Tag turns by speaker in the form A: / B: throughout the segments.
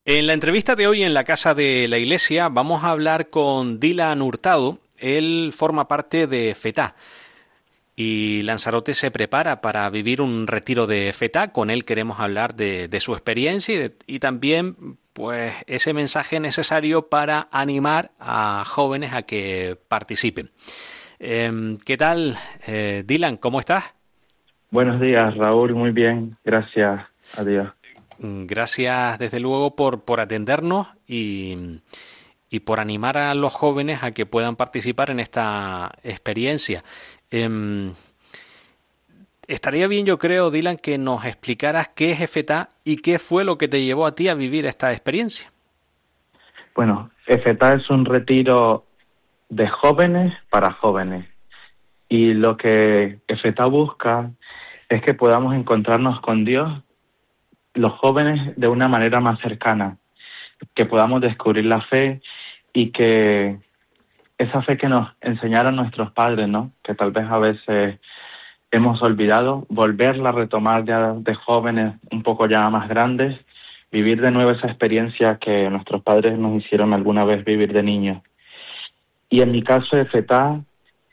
A: En la entrevista de hoy en la Casa de la Iglesia vamos a hablar con Dylan Hurtado. Él forma parte de FETA y Lanzarote se prepara para vivir un retiro de FETA. Con él queremos hablar de su experiencia y también pues ese mensaje necesario para animar a jóvenes a que participen. ¿Qué tal, Dylan? ¿Cómo estás?
B: Buenos días, Raúl. Muy bien, gracias a Dios.
A: Gracias desde luego por atendernos y por animar a los jóvenes a que puedan participar en esta experiencia. Eh, Estaría bien, yo creo, Dylan, que nos explicaras qué es FETA y qué fue lo que te llevó a ti a vivir esta experiencia.
B: Bueno, EFETA es un retiro de jóvenes para jóvenes y lo que EFETA busca es que podamos encontrarnos con Dios, los jóvenes, de una manera más cercana, que podamos descubrir la fe y que esa fe que nos enseñaron nuestros padres, ¿no? Que tal vez a veces hemos olvidado, volverla a retomar ya de jóvenes un poco ya más grandes, vivir de nuevo esa experiencia que nuestros padres nos hicieron alguna vez vivir de niños. Y en mi caso de FETA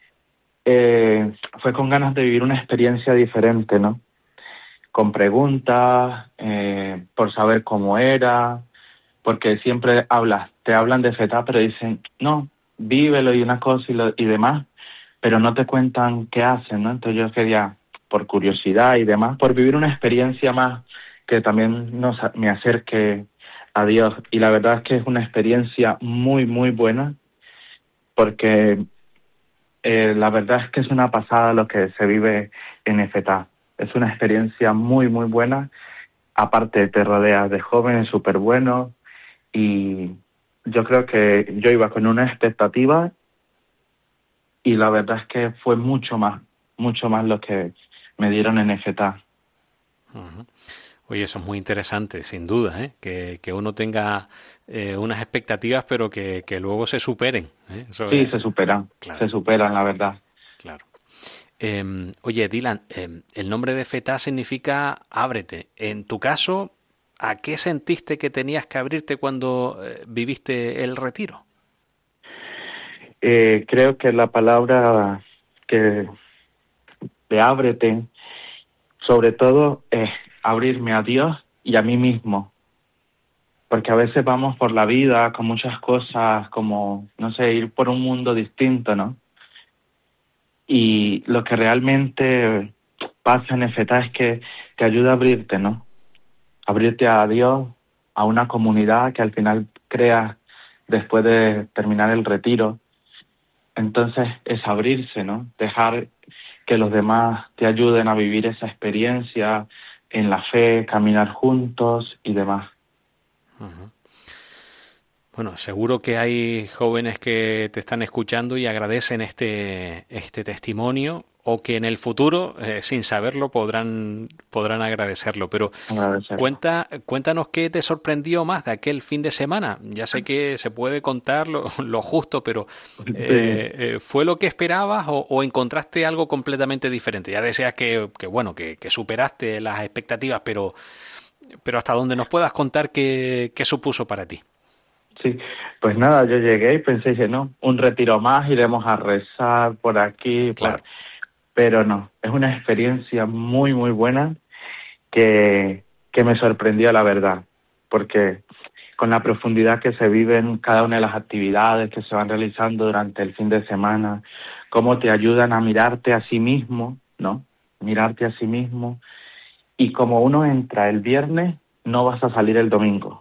B: fue con ganas de vivir una experiencia diferente, ¿no? Con preguntas, por saber cómo era, porque siempre te hablan de FETA, pero dicen, no, vívelo y una cosa y demás, pero no te cuentan qué hacen, ¿no? Entonces yo quería, por curiosidad y demás, por vivir una experiencia más que también me acerque a Dios. Y la verdad es que es una experiencia muy, muy buena, porque la verdad es que es una pasada lo que se vive en FETA. Es una experiencia muy, muy buena. Aparte, te rodeas de jóvenes súper buenos y yo creo que yo iba con una expectativa y la verdad es que fue mucho más lo que me dieron en FETA.
A: Uh-huh. Oye, eso es muy interesante, sin duda, ¿eh? Que uno tenga unas expectativas, pero que luego se superen, ¿eh? Eso
B: Sí,
A: es,
B: se
A: claro,
B: superan, la verdad.
A: claro. Oye, Dylan, el nombre de FETA significa ábrete. En tu caso, ¿a qué sentiste que tenías que abrirte cuando viviste el retiro?
B: Creo que la palabra que de ábrete, sobre todo, es abrirme a Dios y a mí mismo. Porque a veces vamos por la vida con muchas cosas como, no sé, ir por un mundo distinto, ¿no? Y lo que realmente pasa en FETA es que te ayuda a abrirte, ¿no? Abrirte a Dios, a una comunidad que al final creas después de terminar el retiro. Entonces es abrirse, ¿no? Dejar que los demás te ayuden a vivir esa experiencia en la fe, caminar juntos y demás.
A: Uh-huh. Bueno, seguro que hay jóvenes que te están escuchando y agradecen este testimonio o que en el futuro, sin saberlo, podrán agradecerlo. Pero
B: Agradecerlo.
A: cuéntanos qué te sorprendió más de aquel fin de semana. Ya sé que se puede contar lo justo, pero
B: Sí.
A: ¿fue lo que esperabas o encontraste algo completamente diferente? Ya deseas que superaste las expectativas, pero hasta donde nos puedas contar qué supuso para ti.
B: Sí, pues nada, yo llegué y pensé, dije, no, un retiro más, iremos a rezar por aquí,
A: Claro.
B: pero no, es una experiencia muy, muy buena que me sorprendió, la verdad, porque con la profundidad que se vive en cada una de las actividades que se van realizando durante el fin de semana, cómo te ayudan a mirarte a sí mismo, ¿no? Mirarte a sí mismo, y como uno entra el viernes, no vas a salir el domingo.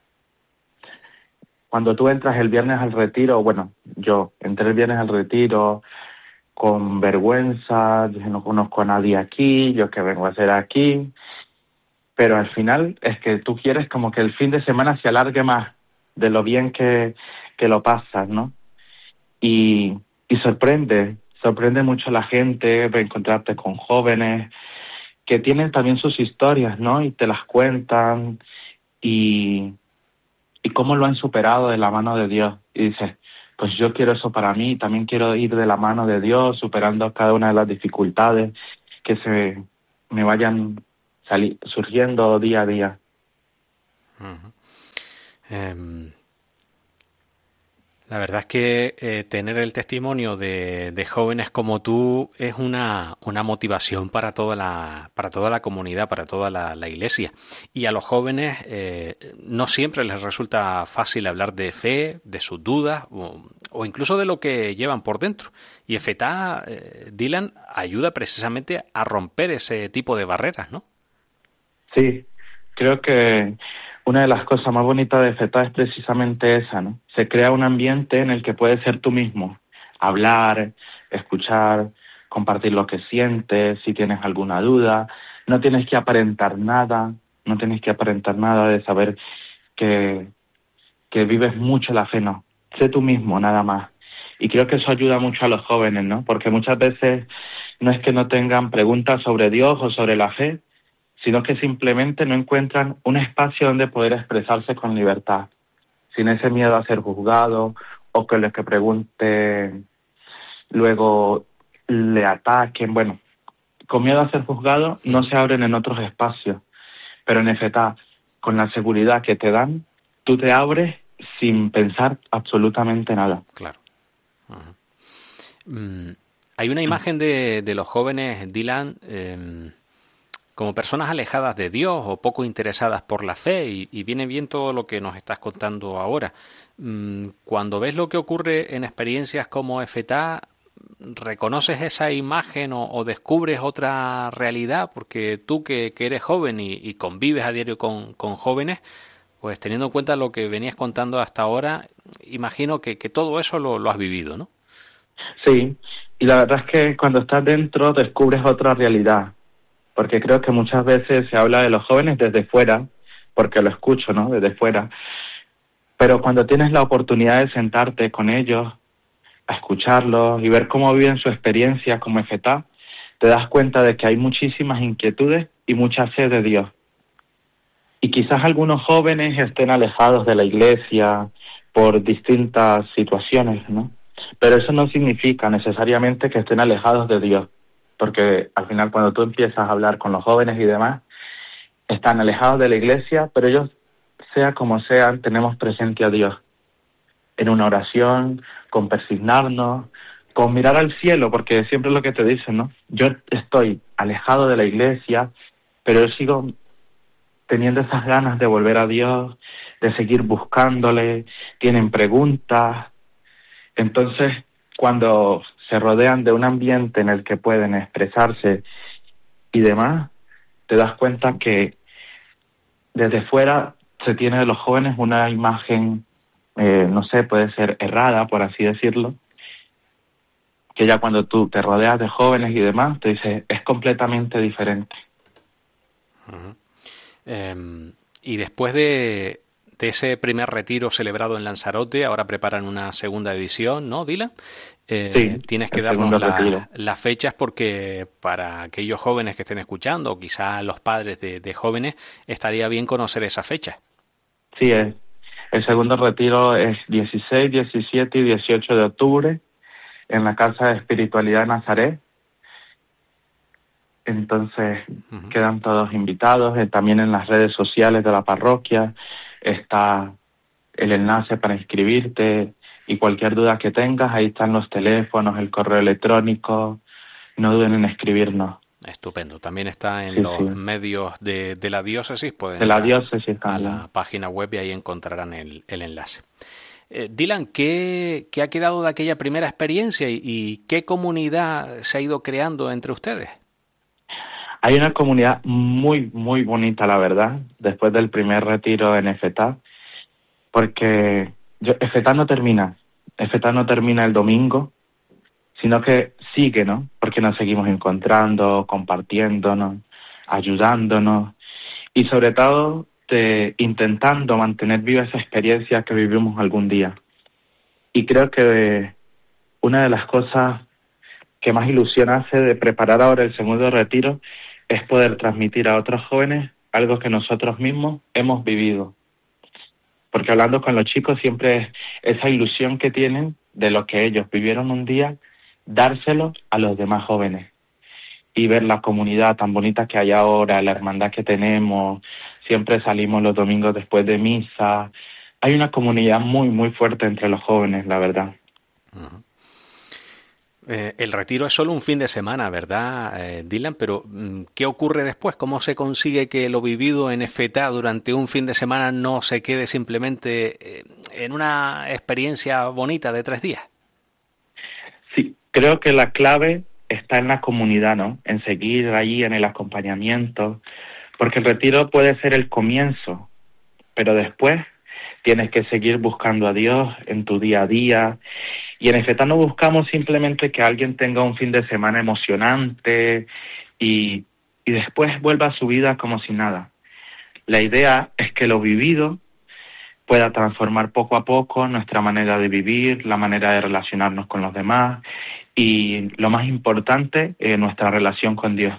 B: Cuando tú entras el viernes al retiro, bueno, yo entré el viernes al retiro con vergüenza, dije, no conozco a nadie aquí, yo qué vengo a hacer aquí, pero al final es que tú quieres como que el fin de semana se alargue más de lo bien que lo pasas, ¿no? Y sorprende mucho a la gente reencontrarte con jóvenes que tienen también sus historias, ¿no? Y te las cuentan y cómo lo han superado de la mano de Dios. Y dices, pues yo quiero eso para mí, también quiero ir de la mano de Dios, superando cada una de las dificultades que se me vayan surgiendo día a día.
A: Uh-huh. Em, La verdad es que tener el testimonio de jóvenes como tú es una motivación para toda la comunidad, para toda la iglesia. Y a los jóvenes no siempre les resulta fácil hablar de fe, de sus dudas o incluso de lo que llevan por dentro. Y FETA, Dylan, ayuda precisamente a romper ese tipo de barreras, ¿no?
B: Sí, creo que una de las cosas más bonitas de FETA es precisamente esa, ¿no? Se crea un ambiente en el que puedes ser tú mismo, hablar, escuchar, compartir lo que sientes, si tienes alguna duda. No tienes que aparentar nada, no tienes que aparentar nada de saber que, que vives mucho la fe, no. Sé tú mismo, nada más. Y creo que eso ayuda mucho a los jóvenes, ¿no? Porque muchas veces no es que no tengan preguntas sobre Dios o sobre la fe, sino que simplemente no encuentran un espacio donde poder expresarse con libertad, sin ese miedo a ser juzgado o que los que pregunte luego le ataquen. Bueno, con miedo a ser juzgado no se abren en otros espacios, pero en FETA, con la seguridad que te dan, tú te abres sin pensar absolutamente nada.
A: Claro. Ajá. Hay una imagen de los jóvenes, Dylan, como personas alejadas de Dios o poco interesadas por la fe, y viene bien todo lo que nos estás contando ahora. Cuando ves lo que ocurre en experiencias como FETA, ¿reconoces esa imagen o descubres otra realidad? Porque tú que eres joven y convives a diario con jóvenes, pues teniendo en cuenta lo que venías contando hasta ahora, imagino que todo eso lo has vivido, ¿no?
B: Sí, y la verdad es que cuando estás dentro descubres otra realidad, porque creo que muchas veces se habla de los jóvenes desde fuera, porque lo escucho, ¿no? Desde fuera, pero cuando tienes la oportunidad de sentarte con ellos, a escucharlos y ver cómo viven su experiencia como FETA, te das cuenta de que hay muchísimas inquietudes y mucha sed de Dios. Y quizás algunos jóvenes estén alejados de la iglesia por distintas situaciones, ¿no? Pero eso no significa necesariamente que estén alejados de Dios, porque al final cuando tú empiezas a hablar con los jóvenes y demás, están alejados de la iglesia, pero ellos, sea como sean, tenemos presente a Dios en una oración, con persignarnos, con mirar al cielo, porque siempre es lo que te dicen, ¿no? Yo estoy alejado de la iglesia, pero yo sigo teniendo esas ganas de volver a Dios, de seguir buscándole, tienen preguntas. Entonces, cuando se rodean de un ambiente en el que pueden expresarse y demás, te das cuenta que desde fuera se tiene de los jóvenes una imagen, no sé, puede ser errada, por así decirlo, que ya cuando tú te rodeas de jóvenes y demás, te dices, es completamente diferente.
A: Uh-huh. Y después de ese primer retiro celebrado en Lanzarote, ahora preparan una segunda edición, ¿no, Dylan?
B: Sí,
A: Tienes que
B: el
A: darnos
B: segundo retiro.
A: las fechas porque para aquellos jóvenes que estén escuchando, o quizá los padres de jóvenes, estaría bien conocer esa fecha.
B: Sí, el segundo retiro es 16, 17 y 18 de octubre en la Casa de Espiritualidad de Nazaret. Entonces
A: Uh-huh.
B: quedan todos invitados. También en las redes sociales de la parroquia está el enlace para inscribirte y cualquier duda que tengas, ahí están los teléfonos, el correo electrónico. No duden en escribirnos.
A: Estupendo. También está en
B: Sí,
A: los
B: sí.
A: medios de la diócesis. Pueden
B: De
A: ir
B: la diócesis
A: a
B: también.
A: la página web y ahí encontrarán el enlace. Dylan, ¿qué ha quedado de aquella primera experiencia y qué comunidad se ha ido creando entre ustedes?
B: Hay una comunidad muy, muy bonita, la verdad, después del primer retiro en FETA, porque FETA no termina. FETA no termina el domingo, sino que sigue, ¿no? Porque nos seguimos encontrando, compartiéndonos, ayudándonos y sobre todo intentando mantener viva esa experiencia que vivimos algún día. Y creo que una de las cosas que más ilusión hace de preparar ahora el segundo retiro es poder transmitir a otros jóvenes algo que nosotros mismos hemos vivido. Porque hablando con los chicos siempre es esa ilusión que tienen de lo que ellos vivieron un día, dárselo a los demás jóvenes y ver la comunidad tan bonita que hay ahora, la hermandad que tenemos. Siempre salimos los domingos después de misa, hay una comunidad muy, muy fuerte entre los jóvenes, la verdad.
A: Uh-huh. El retiro es solo un fin de semana, ¿verdad, Dylan? Pero ¿qué ocurre después? ¿Cómo se consigue que lo vivido en FETA durante un fin de semana no se quede simplemente en una experiencia bonita de 3 días?
B: Sí, creo que la clave está en la comunidad, ¿no? En seguir ahí, en el acompañamiento, porque el retiro puede ser el comienzo, pero después tienes que seguir buscando a Dios en tu día a día. Y en FETA no buscamos simplemente que alguien tenga un fin de semana emocionante y después vuelva a su vida como si nada. La idea es que lo vivido pueda transformar poco a poco nuestra manera de vivir, la manera de relacionarnos con los demás y, lo más importante, nuestra relación con Dios.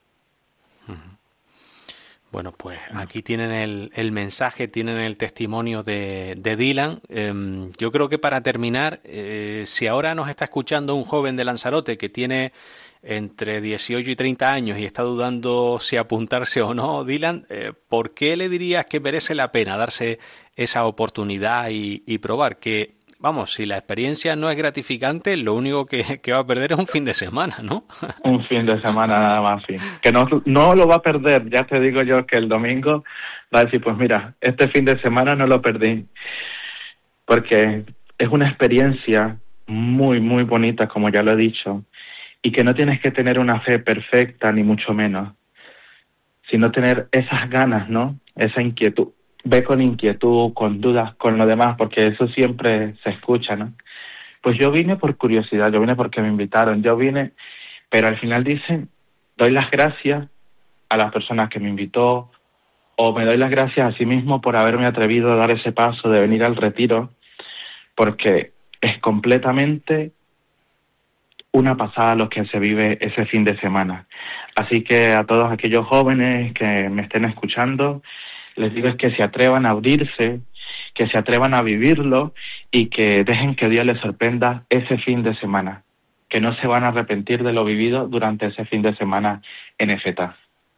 A: Bueno, pues aquí tienen el mensaje, tienen el testimonio de Dylan. Yo creo que para terminar, si ahora nos está escuchando un joven de Lanzarote que tiene entre 18 y 30 años y está dudando si apuntarse o no, Dylan, ¿por qué le dirías que merece la pena darse esa oportunidad y probar? Que, vamos, si la experiencia no es gratificante, lo único que va a perder es un fin de semana, ¿no?
B: Un fin de semana nada más, sí. Que no lo va a perder, ya te digo yo que el domingo va a decir, pues mira, este fin de semana no lo perdí. Porque es una experiencia muy, muy bonita, como ya lo he dicho, y que no tienes que tener una fe perfecta, ni mucho menos, sino tener esas ganas, ¿no? Esa inquietud. Ve con inquietud, con dudas, con lo demás, porque eso siempre se escucha, ¿no? Pues yo vine por curiosidad, yo vine porque me invitaron, yo vine, pero al final dicen, doy las gracias a las personas que me invitó, o me doy las gracias a sí mismo por haberme atrevido a dar ese paso de venir al retiro, porque es completamente una pasada lo que se vive ese fin de semana. Así que a todos aquellos jóvenes que me estén escuchando, les digo es que se atrevan a abrirse, que se atrevan a vivirlo y que dejen que Dios les sorprenda ese fin de semana, que no se van a arrepentir de lo vivido durante ese fin de semana en FETA.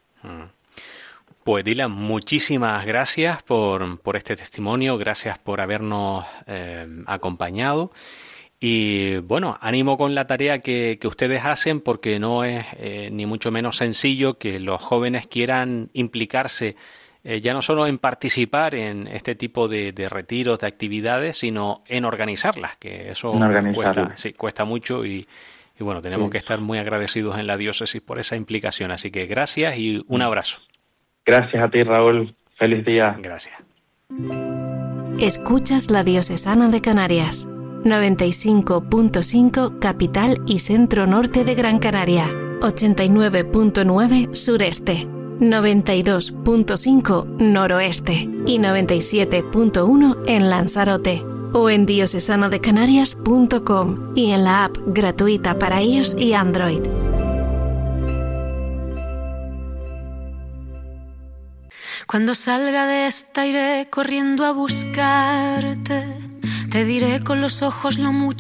A: Pues Dylan, muchísimas gracias por este testimonio, gracias por habernos acompañado. Y bueno, ánimo con la tarea que ustedes hacen, porque no es ni mucho menos sencillo que los jóvenes quieran implicarse ya no solo en participar en este tipo de retiros, de actividades, sino en organizarlas, que eso cuesta mucho y bueno, tenemos que estar muy agradecidos en la diócesis por esa implicación. Así que gracias y un abrazo.
B: Gracias a ti, Raúl. Feliz día.
A: Gracias.
C: Escuchas la Diocesana de Canarias. 95.5 capital y centro norte de Gran Canaria, 89.9 sureste, 92.5 noroeste y 97.1 en Lanzarote, o en diocesanadecanarias.com y en la app gratuita para iOS y Android.
D: Cuando salga de esta iré corriendo a buscarte, te diré con los ojos lo mucho